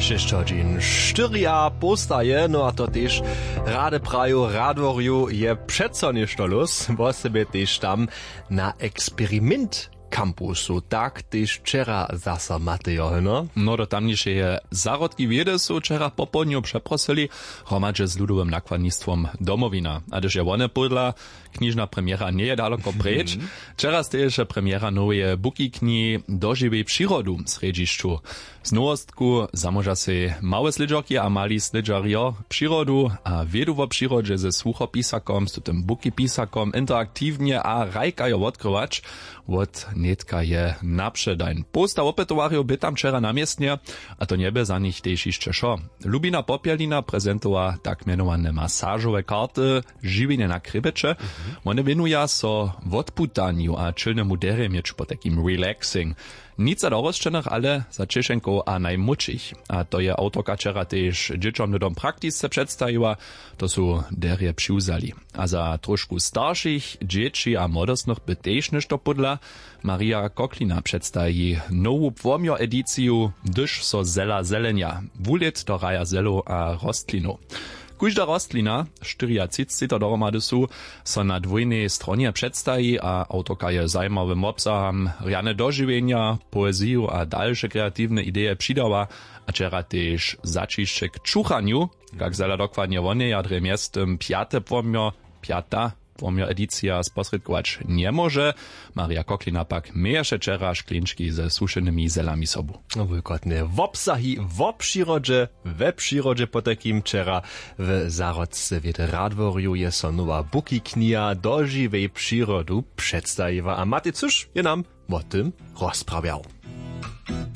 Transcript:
6 hodin 4 postaje, no a to też rade praju radworju je přeco nešto luz, bo sebe też tam na eksperiment kampusu, tak też wczera zasa Mateo, no? No do tamniejszej zarodki wiedy są wczera po południu przeprosili hromadźe z ludowym nakładnictwom Domowina. A też je one podla, knižna premiera nie je daleko preč. Wczera steješe premiera nowej buki kni Dožiwej przyrodu w središću. Z nowostku zamoža se małe slidžorki a mali slidžario przyrodu a wiedu o przyrodzie ze słuchopisakom, z tym buki pisakom interaktywnie a rajkajo odkrywać. Od netka je napředajn. Posta opetowarjo by tam wczera namiestnie, a to niebe za nich też jeszcze šo. Lubina Popielina prezentowała tak mianowane masażowe karty żywienie na krybecze. One winuja so odputaniu a czylnemu deremiecz po takim relaxing. Nic za dorosčenych, ale za Češenko a najmłodszych. A to je autorka wczera też dzieciom do dom praktisce przedstawiła, to są derje přiwzali. A za trošku starszych dzieci a młodostnych by też nešto podla. Maria Koklina przedstawi nową płomio edyciju Dysz so zela zelenia. Wulet do raja zelo a rostlinu. Każda rostlina, 40 dohromady są, so na dwójnej stronie przedstawi, a autorka je zajmowym obsahom rjane dożywienia, poeziju a dalsze kreatywne idee przydała, a wczera też zaciszcze k čuchaniu, jak zela dokładnie one jadre miestem piata płomio edycja sposredkować nie może. Maria Koklina pak mieješe wczera szklinczki ze suszonymi zelami sobu. No wykładnie. W obsahi, w przyrodzie po takim wczera w zarodce w Radworju jest nowa buki knia Dožiwej przyrodu przedstawiła. A Maty, cóż je nam o tym rozprawiał.